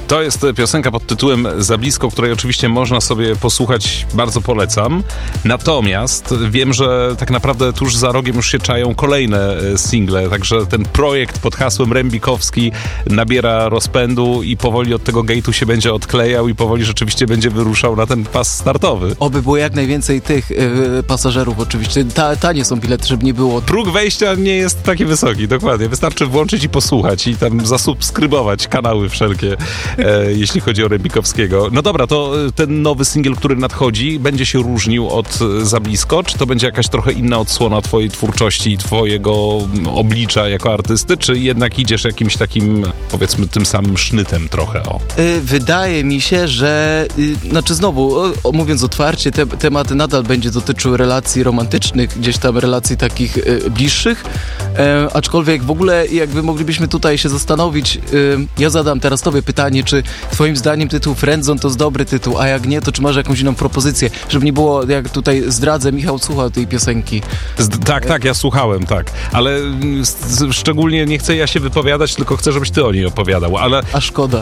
To jest piosenka pod tytułem Za blisko, której oczywiście można sobie posłuchać, bardzo polecam. Natomiast wiem, że tak naprawdę tuż za rogiem już się czają kolejne single, także ten projekt pod hasłem Rembikowski nabiera rozpędu i powoli od tego gate'u się będzie odklejał i powoli rzeczywiście będzie wyruszał na ten pas startowy. Oby było jak najwięcej tych pasażerów oczywiście. Tanie są bilety, żeby nie było. Próg wejścia nie jest taki wysoki, dokładnie. Wystarczy włączyć i posłuchać i tam zasubskrybować kanały wszelkie, jeśli chodzi o Rembikowskiego. No dobra, to ten nowy singiel, który nadchodzi, będzie się różnił od Za blisko? Czy to będzie jakaś trochę inna odsłona twojej twórczości i twojego oblicza jako artysty? Czy jednak idziesz jakimś takim, powiedzmy, tym samym sznytem trochę? Wydaje mi się, że znaczy znowu, mówiąc otwarcie, temat nadal będzie dotyczył relacji romantycznych, gdzieś tam relacji takich bliższych, aczkolwiek w ogóle jakby moglibyśmy tutaj się zastanowić, ja zadam teraz tobie pytanie, czy twoim zdaniem tytuł Friendzone to jest dobry tytuł, a jak nie, to czy masz jakąś inną propozycję, żeby nie było, jak tutaj zdradzę, Michał słuchał tej piosenki. Tak, ja słuchałem, tak, ale szczególnie nie chcę ja się wypowiadać, tylko chcę, żebyś ty o niej opowiadał, ale... A szkoda?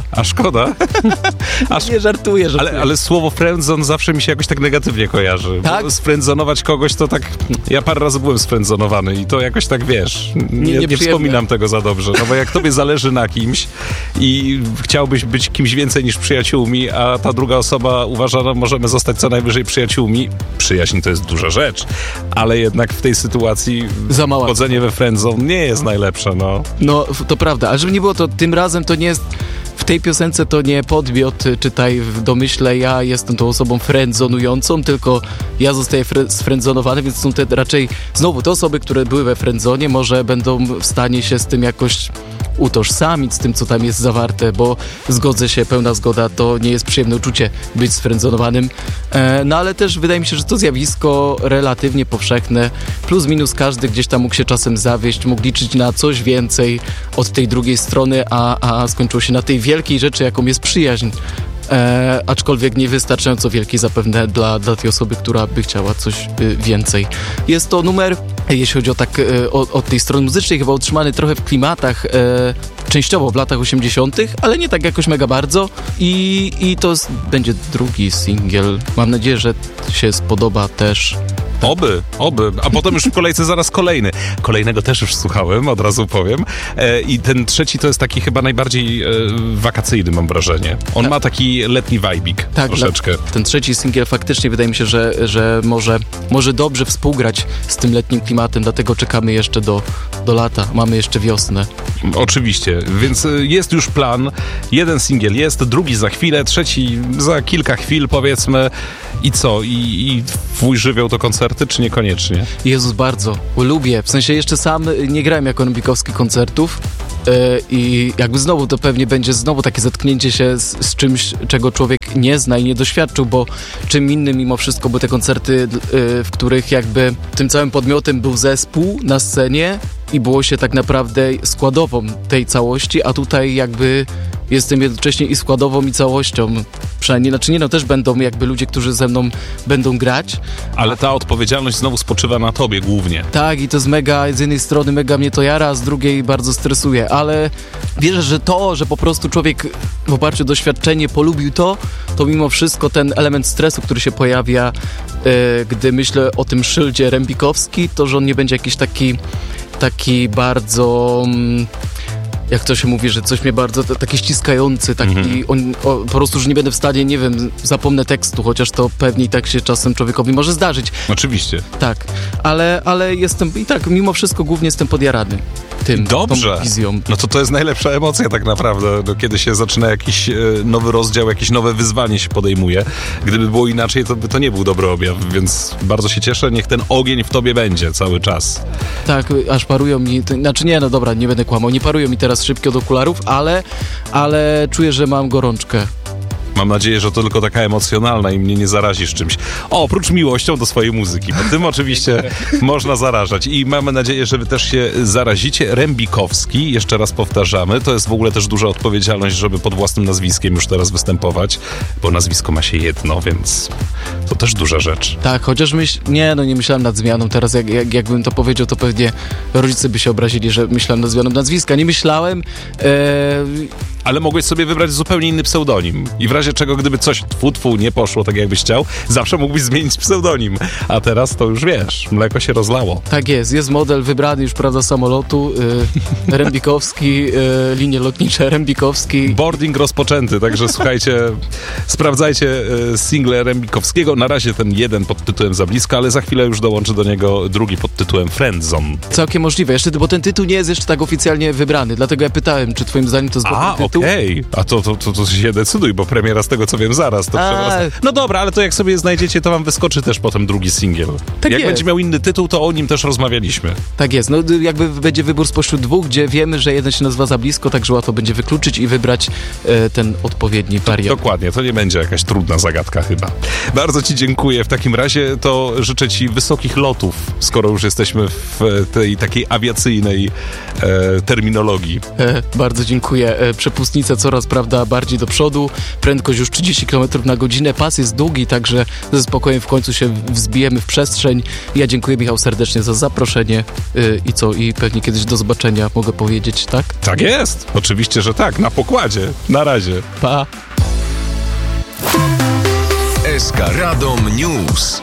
Nie, żartuję. Ale słowo friendzone zawsze mi się jakoś tak negatywnie kojarzy. Tak? Sfriendzonować kogoś to tak... Ja parę razy byłem sfriendzonowany i to jakoś tak, wiesz, nie wspominam tego za dobrze. No bo jak tobie zależy na kimś i chciałbyś być kimś więcej niż przyjaciółmi, a ta druga osoba uważa, że możemy zostać co najwyżej przyjaciółmi. Przyjaźń to jest duża rzecz, ale jednak w tej sytuacji wchodzenie we friendzone nie jest najlepsze, no. No, to prawda, ale żeby nie było, to tym razem to nie jest... W tej piosence to nie podmiot, czytaj w domyśle, ja jestem tą osobą friendzonującą, tylko ja zostaję sfriendzonowany, więc są te raczej znowu te osoby, które były we friendzonie, może będą w stanie się z tym jakoś utożsamić, z tym, co tam jest zawarte, bo zgodzę się, pełna zgoda, to nie jest przyjemne uczucie być sfriendzonowanym, no ale też wydaje mi się, że to zjawisko relatywnie powszechne, plus minus każdy gdzieś tam mógł się czasem zawieść, mógł liczyć na coś więcej od tej drugiej strony, a skończyło się na tej wielkiej rzeczy, jaką jest przyjaźń. Aczkolwiek niewystarczająco wielkiej zapewne dla tej osoby, która by chciała coś więcej. Jest to numer, jeśli chodzi o tej strony muzycznej, chyba utrzymany trochę w klimatach, częściowo w latach 80., ale nie tak jakoś mega bardzo i to będzie drugi singiel. Mam nadzieję, że się spodoba też. Oby, a potem już w kolejce zaraz kolejny. Kolejnego też już słuchałem, od razu powiem. I ten trzeci to jest taki chyba najbardziej wakacyjny, mam wrażenie. On ma taki letni vibik, tak, troszeczkę. Ten trzeci singiel faktycznie wydaje mi się, że może dobrze współgrać z tym letnim klimatem, dlatego czekamy jeszcze do lata. Mamy jeszcze wiosnę. Oczywiście, więc jest już plan. Jeden singiel jest, drugi za chwilę, trzeci za kilka chwil, powiedzmy. I co? I twój żywioł to koncerty, czy niekoniecznie? Jezus, bardzo. Lubię. W sensie jeszcze sam nie grałem jako Rembikowski koncertów i jakby znowu to pewnie będzie znowu takie zetknięcie się z czymś, czego człowiek nie zna i nie doświadczył, bo czym innym mimo wszystko były te koncerty, w których jakby tym całym podmiotem był zespół na scenie i było się tak naprawdę składową tej całości, a tutaj jakby jestem jednocześnie i składową, i całością. Przynajmniej, znaczy nie, no też będą jakby ludzie, którzy ze mną będą grać. Ale ta odpowiedzialność znowu spoczywa na tobie głównie. Tak, i to jest mega, z jednej strony mega mnie to jara, a z drugiej bardzo stresuje, ale wierzę, że że po prostu człowiek w oparciu o doświadczenie polubił to mimo wszystko ten element stresu, który się pojawia, gdy myślę o tym szyldzie Rembikowski, to że on nie będzie jakiś taki bardzo... jak to się mówi, że coś mnie bardzo taki ściskający, taki po prostu, że nie będę w stanie, nie wiem, zapomnę tekstu, chociaż to pewnie i tak się czasem człowiekowi może zdarzyć. Oczywiście. Tak, ale jestem i tak mimo wszystko głównie jestem podjarany tą wizją. No to jest najlepsza emocja tak naprawdę, kiedy się zaczyna jakiś nowy rozdział, jakieś nowe wyzwanie się podejmuje. Gdyby było inaczej, to by to nie był dobry objaw, więc bardzo się cieszę, niech ten ogień w tobie będzie cały czas. Tak, aż parują mi, znaczy nie, no dobra, nie będę kłamał, nie parują mi teraz szybko od okularów, ale czuję, że mam gorączkę. Mam nadzieję, że to tylko taka emocjonalna i mnie nie zarazisz czymś. Oprócz miłością do swojej muzyki, bo tym oczywiście można zarażać. I mamy nadzieję, że wy też się zarazicie. Rembikowski, jeszcze raz powtarzamy, to jest w ogóle też duża odpowiedzialność, żeby pod własnym nazwiskiem już teraz występować, bo nazwisko ma się jedno, więc to też duża rzecz. Tak, chociaż nie myślałem nad zmianą. Teraz jakbym to powiedział, to pewnie rodzice by się obrazili, że myślałem nad zmianą nazwiska. Nie myślałem... ale mogłeś sobie wybrać zupełnie inny pseudonim. I w razie czego, gdyby coś nie poszło tak jakbyś chciał, zawsze mógłbyś zmienić pseudonim. A teraz to już wiesz, mleko się rozlało. Tak jest model wybrany już, prawda, samolotu, Rembikowski, linie lotnicze Rembikowski. Boarding rozpoczęty, także słuchajcie, sprawdzajcie single Rembikowskiego. Na razie ten jeden pod tytułem Za blisko, ale za chwilę już dołączy do niego drugi pod tytułem Friendzone. Całkiem możliwe, jeszcze, bo ten tytuł nie jest jeszcze tak oficjalnie wybrany, dlatego ja pytałem, czy twoim zdaniem to jest dobry tytuł? Okej. A to się decyduj, bo premiera z tego co wiem zaraz. No dobra, ale to jak sobie znajdziecie, to wam wyskoczy też potem drugi singiel. Tak jak jest. będzie miał inny tytuł, to o nim też rozmawialiśmy. Tak jest, no jakby będzie wybór spośród dwóch, gdzie wiemy, że jeden się nazywa Za blisko, także łatwo będzie wykluczyć i wybrać ten odpowiedni wariant. Dokładnie, to nie będzie jakaś trudna zagadka chyba. Bardzo ci dziękuję. W takim razie to życzę ci wysokich lotów, skoro już jesteśmy w tej takiej awiacyjnej terminologii. Bardzo dziękuję. Przepustnica coraz, prawda, bardziej do przodu, prędkość już 30 km na godzinę, pas jest długi, także ze spokojem w końcu się wzbijemy w przestrzeń. Ja dziękuję, Michał, serdecznie za zaproszenie i pewnie kiedyś do zobaczenia, mogę powiedzieć, tak? Tak jest, oczywiście, że tak, na pokładzie. Na razie. Pa! SK Radom News.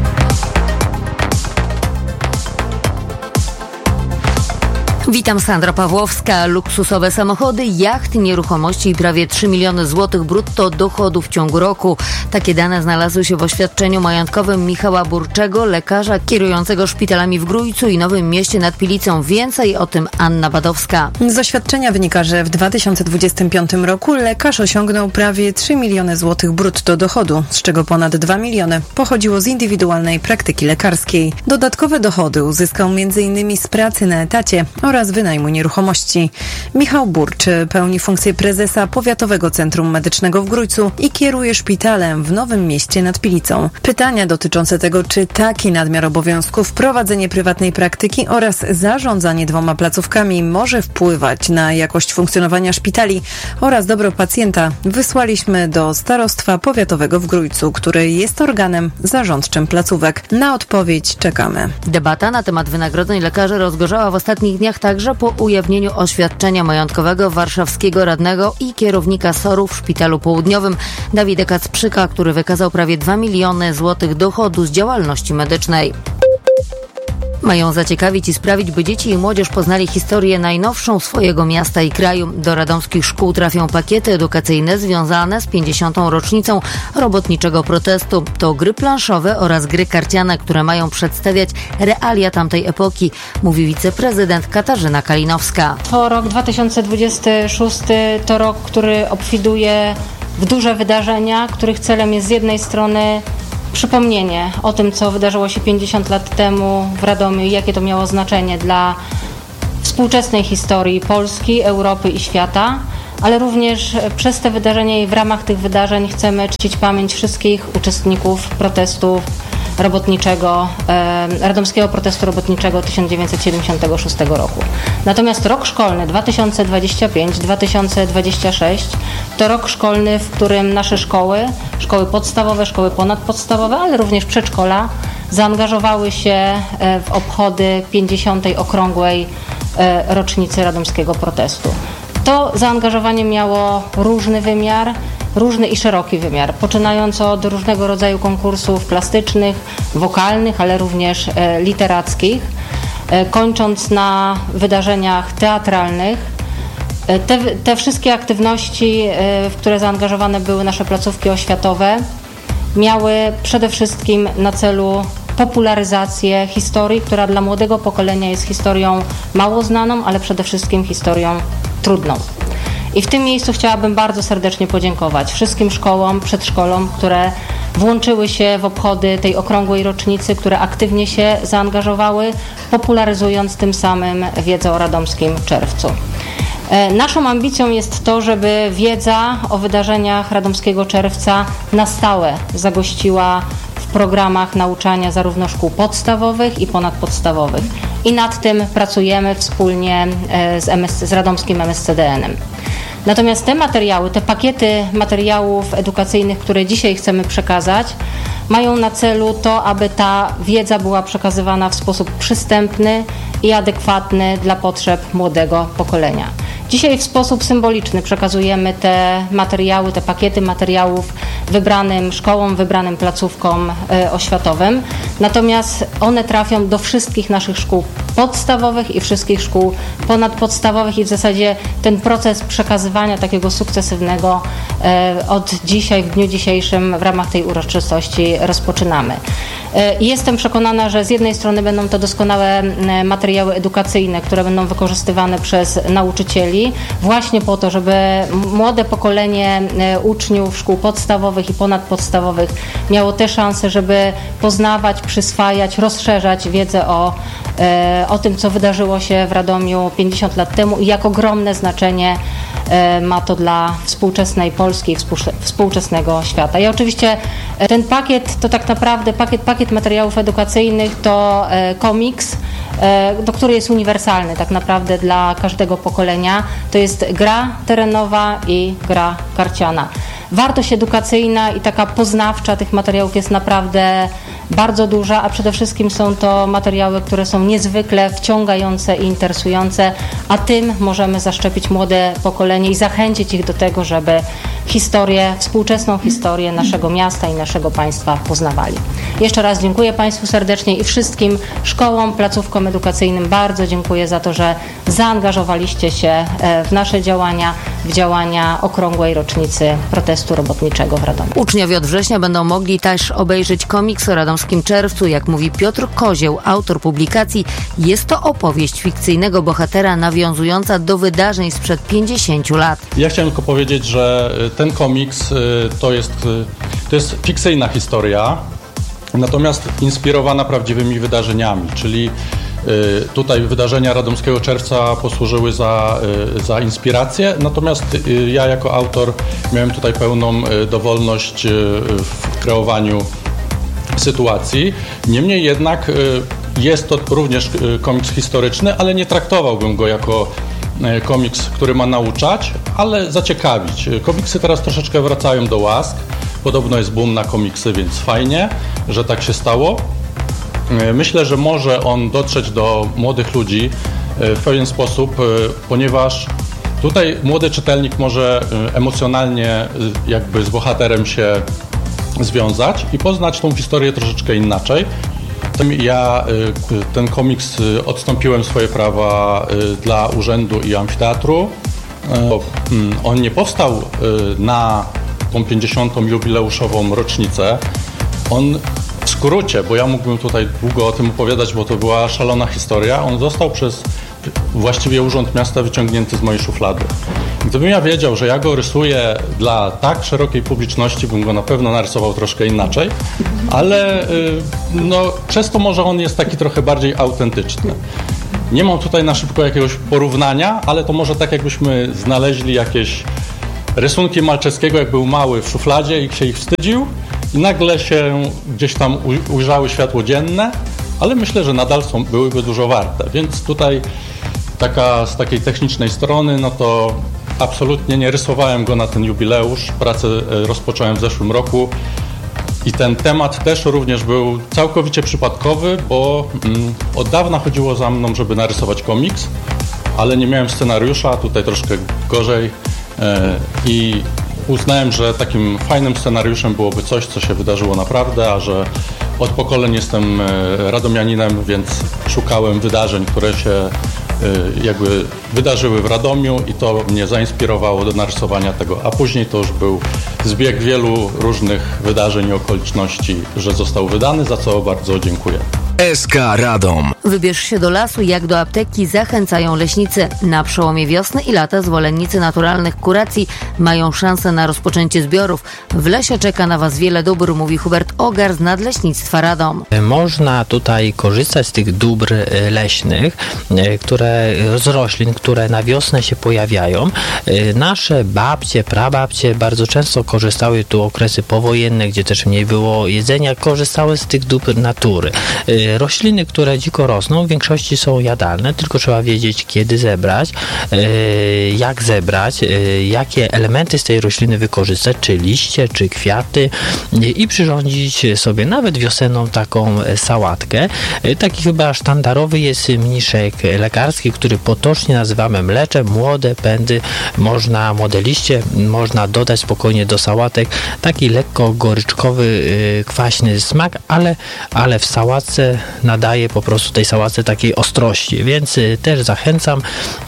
Witam, Sandra Pawłowska. Luksusowe samochody, jachty, nieruchomości i prawie 3 miliony złotych brutto dochodu w ciągu roku. Takie dane znalazły się w oświadczeniu majątkowym Michała Burczego, lekarza kierującego szpitalami w Grójcu i Nowym Mieście nad Pilicą. Więcej o tym Anna Badowska. Z oświadczenia wynika, że w 2025 roku lekarz osiągnął prawie 3 miliony złotych brutto dochodu, z czego ponad 2 miliony pochodziło z indywidualnej praktyki lekarskiej. Dodatkowe dochody uzyskał m.in. z pracy na etacie oraz wynajmu nieruchomości. Michał Burcz pełni funkcję prezesa Powiatowego Centrum Medycznego w Grójcu i kieruje szpitalem w Nowym Mieście nad Pilicą. Pytania dotyczące tego, czy taki nadmiar obowiązków, prowadzenie prywatnej praktyki oraz zarządzanie 2 placówkami może wpływać na jakość funkcjonowania szpitali oraz dobro pacjenta, wysłaliśmy do Starostwa Powiatowego w Grójcu, który jest organem zarządczym placówek. Na odpowiedź czekamy. Debata na temat wynagrodzeń lekarzy rozgorzała w ostatnich dniach także po ujawnieniu oświadczenia majątkowego warszawskiego radnego i kierownika SOR-u w Szpitalu Południowym Dawida Kacprzyka, który wykazał prawie 2 miliony złotych dochodu z działalności medycznej. Mają zaciekawić i sprawić, by dzieci i młodzież poznali historię najnowszą swojego miasta i kraju. Do radomskich szkół trafią pakiety edukacyjne związane z 50. rocznicą robotniczego protestu. To gry planszowe oraz gry karciane, które mają przedstawiać realia tamtej epoki, mówi wiceprezydent Katarzyna Kalinowska. To rok 2026 to rok, który obfituje w duże wydarzenia, których celem jest z jednej strony przypomnienie o tym, co wydarzyło się 50 lat temu w Radomiu i jakie to miało znaczenie dla współczesnej historii Polski, Europy i świata, ale również przez te wydarzenia i w ramach tych wydarzeń chcemy czcić pamięć wszystkich uczestników protestu robotniczego, radomskiego protestu robotniczego 1976 roku. Natomiast rok szkolny 2025-2026 to rok szkolny, w którym nasze szkoły podstawowe, szkoły ponadpodstawowe, ale również przedszkola zaangażowały się w obchody 50. okrągłej rocznicy radomskiego protestu. To zaangażowanie miało różny wymiar, różny i szeroki wymiar, poczynając od różnego rodzaju konkursów plastycznych, wokalnych, ale również literackich, kończąc na wydarzeniach teatralnych. Te wszystkie aktywności, w które zaangażowane były nasze placówki oświatowe, miały przede wszystkim na celu popularyzację historii, która dla młodego pokolenia jest historią mało znaną, ale przede wszystkim historią trudną. I w tym miejscu chciałabym bardzo serdecznie podziękować wszystkim szkołom, przedszkolom, które włączyły się w obchody tej okrągłej rocznicy, które aktywnie się zaangażowały, popularyzując tym samym wiedzę o radomskim czerwcu. Naszą ambicją jest to, żeby wiedza o wydarzeniach radomskiego czerwca na stałe zagościła w programach nauczania zarówno szkół podstawowych i ponadpodstawowych. I nad tym pracujemy wspólnie z radomskim MSCDN-em. Natomiast te materiały, te pakiety materiałów edukacyjnych, które dzisiaj chcemy przekazać, mają na celu to, aby ta wiedza była przekazywana w sposób przystępny i adekwatny dla potrzeb młodego pokolenia. Dzisiaj w sposób symboliczny przekazujemy te materiały, te pakiety materiałów wybranym szkołom, wybranym placówkom oświatowym. Natomiast one trafią do wszystkich naszych szkół podstawowych i wszystkich szkół ponadpodstawowych i w zasadzie ten proces przekazywania takiego sukcesywnego od dzisiaj, w dniu dzisiejszym w ramach tej uroczystości rozpoczynamy. Jestem przekonana, że z jednej strony będą to doskonałe materiały edukacyjne, które będą wykorzystywane przez nauczycieli właśnie po to, żeby młode pokolenie uczniów szkół podstawowych i ponadpodstawowych miało te szanse, żeby poznawać, przyswajać, rozszerzać wiedzę o tym, co wydarzyło się w Radomiu 50 lat temu i jak ogromne znaczenie ma to dla współczesnej Polski i współczesnego świata. I oczywiście ten pakiet to tak naprawdę pakiet materiałów edukacyjnych to komiks, który jest uniwersalny tak naprawdę dla każdego pokolenia. To jest gra terenowa i gra karciana. Wartość edukacyjna i taka poznawcza tych materiałów jest naprawdę bardzo duża, a przede wszystkim są to materiały, które są niezwykle wciągające i interesujące, a tym możemy zaszczepić młode pokolenie i zachęcić ich do tego, żeby współczesną historię naszego miasta i naszego państwa poznawali. Jeszcze raz dziękuję Państwu serdecznie i wszystkim szkołom, placówkom edukacyjnym bardzo dziękuję za to, że zaangażowaliście się w nasze działania, w działania okrągłej rocznicy protestu robotniczego w Radomiu. Uczniowie od września będą mogli też obejrzeć komiks o radomskim czerwcu. Jak mówi Piotr Kozieł, autor publikacji, jest to opowieść fikcyjnego bohatera nawiązująca do wydarzeń sprzed 50 lat. Ja chciałem tylko powiedzieć, że ten komiks to jest fikcyjna historia, natomiast inspirowana prawdziwymi wydarzeniami, czyli tutaj wydarzenia Radomskiego Czerwca posłużyły za inspirację, natomiast ja jako autor miałem tutaj pełną dowolność w kreowaniu sytuacji. Niemniej jednak jest to również komiks historyczny, ale nie traktowałbym go jako komiks, który ma nauczać, ale zaciekawić. Komiksy teraz troszeczkę wracają do łask. Podobno jest boom na komiksy, więc fajnie, że tak się stało. Myślę, że może on dotrzeć do młodych ludzi w pewien sposób, ponieważ tutaj młody czytelnik może emocjonalnie jakby z bohaterem się związać i poznać tą historię troszeczkę inaczej. Ja ten komiks odstąpiłem swoje prawa dla urzędu i amfiteatru. On nie powstał na tą 50. jubileuszową rocznicę. On w skrócie, bo ja mógłbym tutaj długo o tym opowiadać, bo to była szalona historia, on został przez właściwie Urząd Miasta wyciągnięty z mojej szuflady. Gdybym ja wiedział, że ja go rysuję dla tak szerokiej publiczności, bym go na pewno narysował troszkę inaczej, ale przez to może on jest taki trochę bardziej autentyczny. Nie mam tutaj na szybko jakiegoś porównania, ale to może tak jakbyśmy znaleźli jakieś rysunki Malczewskiego, jak był mały w szufladzie i się ich wstydził i nagle się gdzieś tam ujrzały światło dzienne, ale myślę, że nadal byłyby dużo warte. Więc tutaj z takiej technicznej strony, no to absolutnie nie rysowałem go na ten jubileusz. Pracę rozpocząłem w zeszłym roku i ten temat też również był całkowicie przypadkowy, bo od dawna chodziło za mną, żeby narysować komiks, ale nie miałem scenariusza, tutaj troszkę gorzej i uznałem, że takim fajnym scenariuszem byłoby coś, co się wydarzyło naprawdę, a że od pokoleń jestem radomianinem, więc szukałem wydarzeń, które się jakby wydarzyły w Radomiu i to mnie zainspirowało do narysowania tego, a później to już był zbieg wielu różnych wydarzeń i okoliczności, że został wydany, za co bardzo dziękuję. SK Radom. Wybierz się do lasu, jak do apteki zachęcają leśnicy. Na przełomie wiosny i lata zwolennicy naturalnych kuracji mają szansę na rozpoczęcie zbiorów. W lesie czeka na Was wiele dóbr, mówi Hubert Ogar z Nadleśnictwa Radom. Można tutaj korzystać z tych dóbr leśnych, z roślin, które na wiosnę się pojawiają. Nasze babcie, prababcie bardzo często korzystały, tu okresy powojenne, gdzie też mniej było jedzenia, korzystały z tych dóbr natury. rośliny, które dziko rosną, w większości są jadalne, tylko trzeba wiedzieć, kiedy zebrać, jak zebrać, jakie elementy z tej rośliny wykorzystać, czy liście, czy kwiaty i przyrządzić sobie nawet wiosenną taką sałatkę. Taki chyba sztandarowy jest mniszek lekarski, który potocznie nazywamy mleczem. Młode pędy, młode liście można dodać spokojnie do sałatek. Taki lekko goryczkowy, kwaśny smak, ale w sałatce nadaje po prostu tej sałatce takiej ostrości, więc też zachęcam.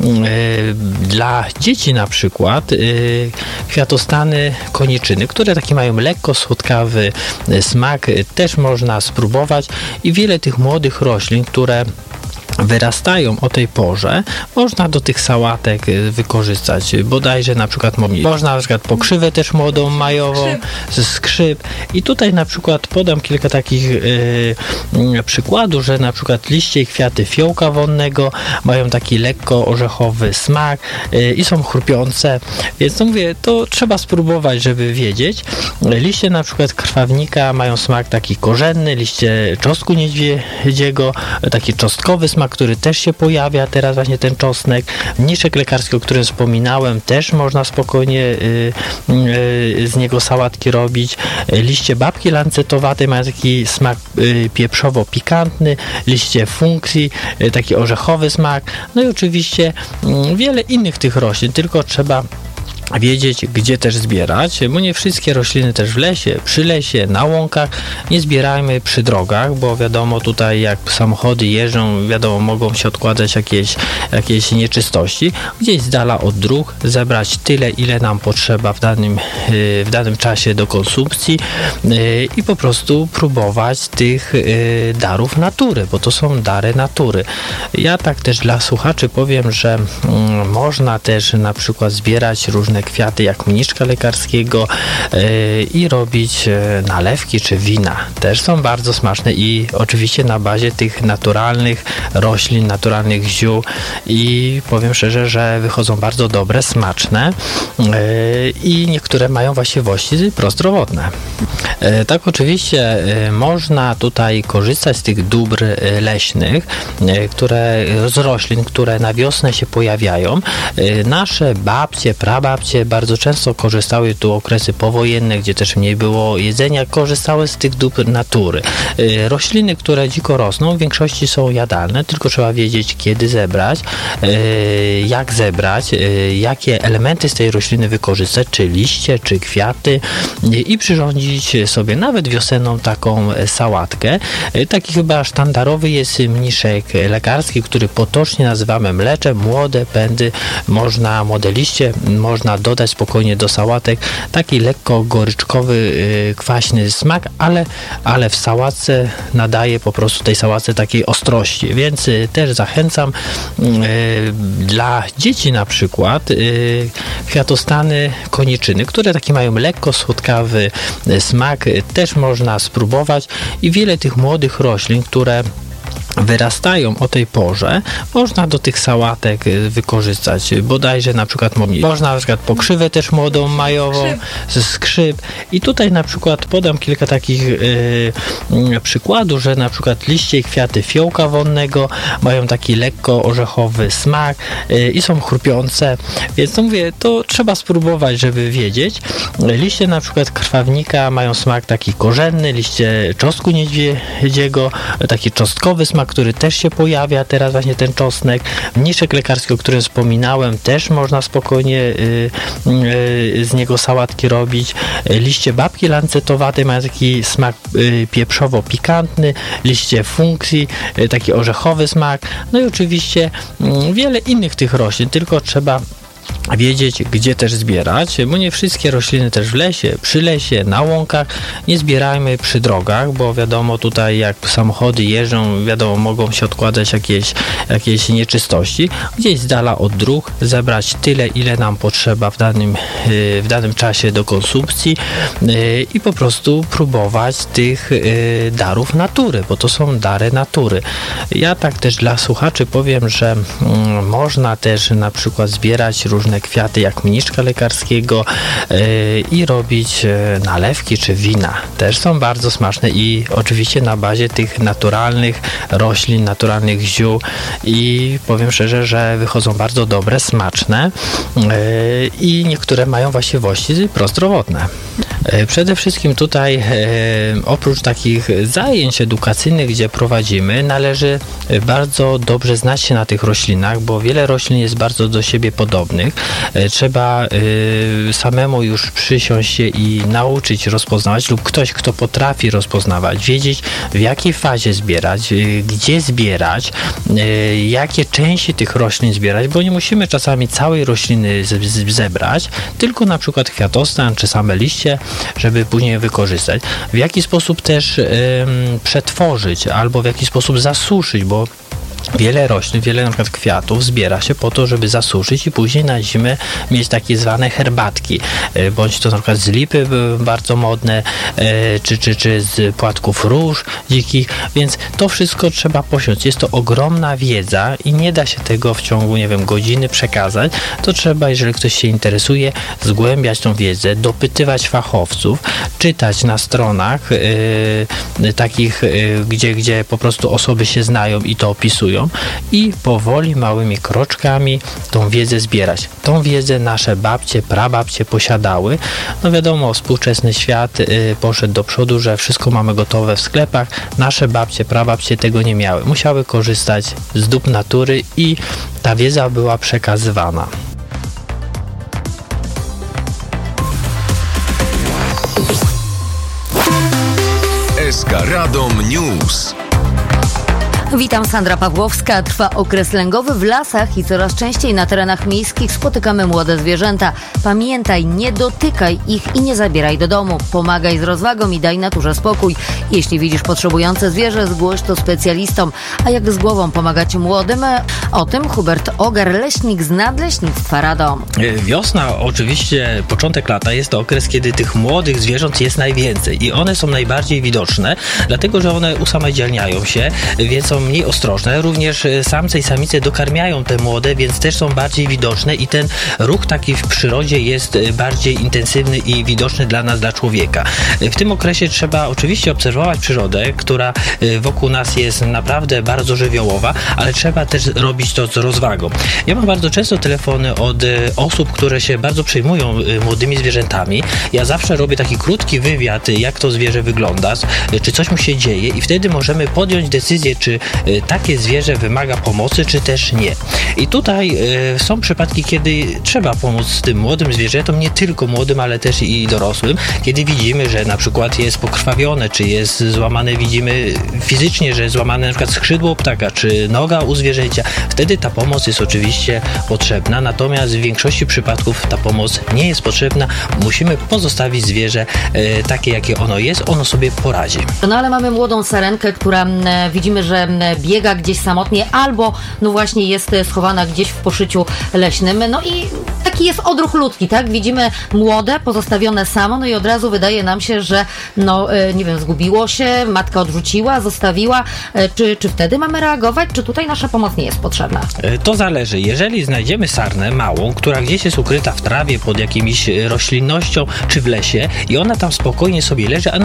Dla dzieci na przykład kwiatostany koniczyny, które taki mają lekko słodkawy smak, też można spróbować i wiele tych młodych roślin, które wyrastają o tej porze, można do tych sałatek wykorzystać. Bodajże na przykład można na przykład pokrzywę też młodą majową, skrzyp. I tutaj na przykład podam kilka takich przykładów, że na przykład liście i kwiaty fiołka wonnego mają taki lekko orzechowy smak i są chrupiące. Więc to mówię, to trzeba spróbować, żeby wiedzieć. Liście na przykład krwawnika mają smak taki korzenny, liście czosnku niedźwiedziego, taki czosnkowy smak, który też się pojawia, teraz właśnie ten czosnek. Mniszek lekarski, o którym wspominałem, też można spokojnie z niego sałatki robić. Liście babki lancetowatej mają taki smak pieprzowo-pikantny, liście funkcji, taki orzechowy smak. No i oczywiście wiele innych tych roślin, tylko trzeba wiedzieć, gdzie też zbierać, bo nie wszystkie rośliny też w lesie, przy lesie, na łąkach nie zbierajmy przy drogach, bo wiadomo tutaj jak samochody jeżdżą, wiadomo mogą się odkładać jakieś nieczystości. Gdzieś z dala od dróg zebrać tyle, ile nam potrzeba w danym czasie do konsumpcji i po prostu próbować tych darów natury, bo to są dary natury. Ja tak też dla słuchaczy powiem, że można też na przykład zbierać różne kwiaty jak mniszka lekarskiego i robić nalewki czy wina. Też są bardzo smaczne i oczywiście na bazie tych naturalnych roślin, naturalnych ziół i powiem szczerze, że wychodzą bardzo dobre, smaczne i niektóre mają właściwości prozdrowotne. Tak oczywiście można tutaj korzystać z tych dóbr leśnych, z roślin, które na wiosnę się pojawiają. Nasze babcie, prababcie bardzo często korzystały, tu okresy powojenne, gdzie też mniej było jedzenia, korzystały z tych dóbr natury. Rośliny, które dziko rosną, w większości są jadalne, tylko trzeba wiedzieć, kiedy zebrać, jak zebrać, jakie elementy z tej rośliny wykorzystać, czy liście, czy kwiaty i przyrządzić sobie nawet wiosenną taką sałatkę. Taki chyba sztandarowy jest mniszek lekarski, który potocznie nazywamy mleczem. Młode pędy, młode liście można dodać spokojnie do sałatek. Taki lekko goryczkowy, kwaśny smak, ale w sałatce nadaje po prostu tej sałatce takiej ostrości, więc też zachęcam. Dla dzieci na przykład kwiatostany koniczyny, które taki mają lekko słodkawy smak, też można spróbować i wiele tych młodych roślin, które wyrastają o tej porze, można do tych sałatek wykorzystać. Bodajże na przykład można na przykład pokrzywę też młodą majową, skrzyp. I tutaj na przykład podam kilka takich przykładów, że na przykład liście i kwiaty fiołka wonnego mają taki lekko orzechowy smak i są chrupiące. Więc to mówię, to trzeba spróbować, żeby wiedzieć. Liście na przykład krwawnika mają smak taki korzenny, liście czosnku niedźwiedziego, taki czosnkowy smak, który też się pojawia, teraz właśnie ten czosnek. Mniszek lekarski, o którym wspominałem, też można spokojnie z niego sałatki robić. Liście babki lancetowatej mają taki smak pieprzowo-pikantny, liście funkcji, taki orzechowy smak. No i oczywiście wiele innych tych roślin, tylko trzeba wiedzieć, gdzie też zbierać, bo nie wszystkie rośliny też w lesie, przy lesie, na łąkach nie zbierajmy przy drogach, bo wiadomo tutaj jak samochody jeżdżą, wiadomo mogą się odkładać jakieś nieczystości. Gdzieś z dala od dróg zebrać tyle, ile nam potrzeba w danym czasie do konsumpcji i po prostu próbować tych darów natury, bo to są dary natury. Ja tak też dla słuchaczy powiem, że można też na przykład zbierać różne kwiaty jak mniszka lekarskiego i robić nalewki czy wina. Też są bardzo smaczne i oczywiście na bazie tych naturalnych roślin, naturalnych ziół i powiem szczerze, że wychodzą bardzo dobre, smaczne i niektóre mają właściwości prozdrowotne. Przede wszystkim tutaj oprócz takich zajęć edukacyjnych, gdzie prowadzimy, należy bardzo dobrze znać się na tych roślinach, bo wiele roślin jest bardzo do siebie podobnych. Trzeba samemu już przysiąść się i nauczyć rozpoznawać lub ktoś, kto potrafi rozpoznawać, wiedzieć w jakiej fazie zbierać, gdzie zbierać, jakie części tych roślin zbierać, bo nie musimy czasami całej rośliny zebrać, tylko na przykład kwiatostan czy same liście, żeby później je wykorzystać. W jaki sposób też przetworzyć albo w jaki sposób zasuszyć, bo wiele roślin, wiele na przykład kwiatów zbiera się po to, żeby zasuszyć i później na zimę mieć takie zwane herbatki, bądź to na przykład z lipy bardzo modne, czy z płatków róż dzikich, więc to wszystko trzeba posiąść. Jest to ogromna wiedza i nie da się tego w ciągu, nie wiem, godziny przekazać. To trzeba, jeżeli ktoś się interesuje, zgłębiać tą wiedzę, dopytywać fachowców, czytać na stronach takich, gdzie po prostu osoby się znają i to opisują i powoli, małymi kroczkami tą wiedzę zbierać. Tą wiedzę nasze babcie, prababcie posiadały. No wiadomo, współczesny świat poszedł do przodu, że wszystko mamy gotowe w sklepach. Nasze babcie, prababcie tego nie miały. Musiały korzystać z dóbr natury i ta wiedza była przekazywana. SK Radom News. Witam, Sandra Pawłowska. Trwa okres lęgowy w lasach i coraz częściej na terenach miejskich spotykamy młode zwierzęta. Pamiętaj, nie dotykaj ich i nie zabieraj do domu. Pomagaj z rozwagą i daj naturze spokój. Jeśli widzisz potrzebujące zwierzę, zgłoś to specjalistom. A jak z głową pomagać młodym? O tym Hubert Ogar, leśnik z Nadleśnictwa Radom. Wiosna, oczywiście początek lata, jest to okres, kiedy tych młodych zwierząt jest najwięcej i one są najbardziej widoczne, dlatego że one usamodzielniają się, więc są mniej ostrożne. Również samce i samice dokarmiają te młode, więc też są bardziej widoczne i ten ruch taki w przyrodzie jest bardziej intensywny i widoczny dla nas, dla człowieka. W tym okresie trzeba oczywiście obserwować przyrodę, która wokół nas jest naprawdę bardzo żywiołowa, ale trzeba też robić to z rozwagą. Ja mam bardzo często telefony od osób, które się bardzo przejmują młodymi zwierzętami. Ja zawsze robię taki krótki wywiad, jak to zwierzę wygląda, czy coś mu się dzieje i wtedy możemy podjąć decyzję, czy takie zwierzę wymaga pomocy, czy też nie. I tutaj są przypadki, kiedy trzeba pomóc tym młodym zwierzętom, nie tylko młodym, ale też i dorosłym, kiedy widzimy, że na przykład jest pokrwawione, czy jest złamane, widzimy fizycznie, że jest złamane na przykład skrzydło ptaka, czy noga u zwierzęcia. Wtedy ta pomoc jest oczywiście potrzebna, natomiast w większości przypadków ta pomoc nie jest potrzebna. Musimy pozostawić zwierzę takie, jakie ono jest, ono sobie poradzi. No ale mamy młodą sarenkę, która widzimy, że biega gdzieś samotnie albo no właśnie jest schowana gdzieś w poszyciu leśnym. No i taki jest odruch ludzki, tak? Widzimy młode, pozostawione samo, no i od razu wydaje nam się, że no nie wiem, zgubiło się, matka odrzuciła, zostawiła. Czy wtedy mamy reagować? Czy tutaj nasza pomoc nie jest potrzebna? To zależy. Jeżeli znajdziemy sarnę małą, która gdzieś jest ukryta w trawie, pod jakimś roślinnością, czy w lesie i ona tam spokojnie sobie leży, a